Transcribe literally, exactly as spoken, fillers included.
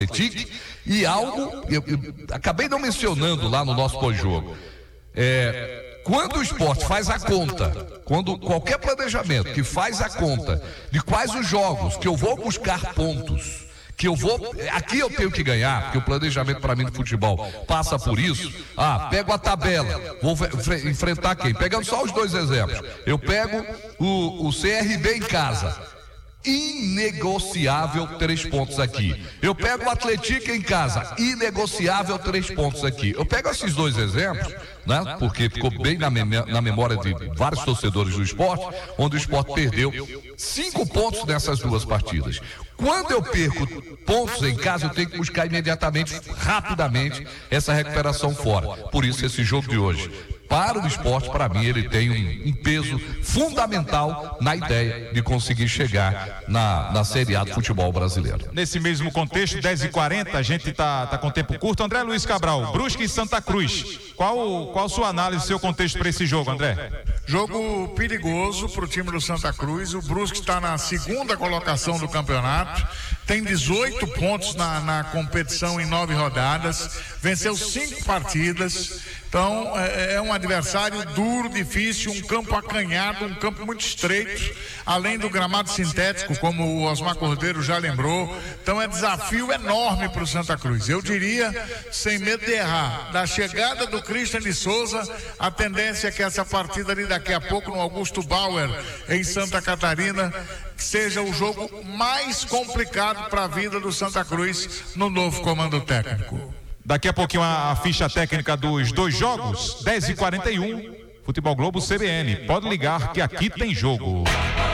E algo, eu, eu acabei não mencionando lá no nosso pós-jogo, é, quando o esporte faz a conta, quando qualquer planejamento que faz a conta de quais os jogos que eu vou buscar pontos, que eu vou, aqui eu tenho que ganhar, porque o planejamento para mim do futebol passa por isso. Ah, pego a tabela, vou enfrentar quem? Pegando só os dois exemplos, eu pego o, o C R B em casa, inegociável três pontos aqui. Eu pego o Atlético em casa, inegociável três pontos aqui. Eu pego esses dois exemplos, né? Porque ficou bem na, mem- na memória de vários torcedores do esporte, onde o esporte perdeu cinco pontos nessas duas partidas. Quando eu perco pontos em casa, eu tenho que buscar imediatamente, rapidamente, essa recuperação fora. Por isso esse jogo de hoje, para o esporte, para mim, ele tem um, um peso fundamental na ideia de conseguir chegar na, na Série A do futebol brasileiro. Nesse mesmo contexto, dez e quarenta, a gente está tá com tempo curto. André Luiz Cabral, Brusque e Santa Cruz. Qual, qual sua análise, seu contexto para esse jogo, André? Jogo perigoso para o time do Santa Cruz. O Brusque está na segunda colocação do campeonato, tem dezoito pontos na, na competição em nove rodadas, venceu cinco partidas. Então é, é um adversário duro, difícil, um campo acanhado, um campo muito estreito, além do gramado sintético, como o Osmar Cordeiro já lembrou. Então é desafio enorme para o Santa Cruz. Eu diria, sem medo de errar, da chegada do Christian de Souza, a tendência é que essa partida ali daqui a pouco no Augusto Bauer, em Santa Catarina, seja o jogo mais complicado para a vida do Santa Cruz no novo comando técnico. Daqui a pouquinho a, a ficha técnica dos dois jogos, dez e quarenta e um, Futebol Globo C B N. Pode ligar que aqui tem jogo.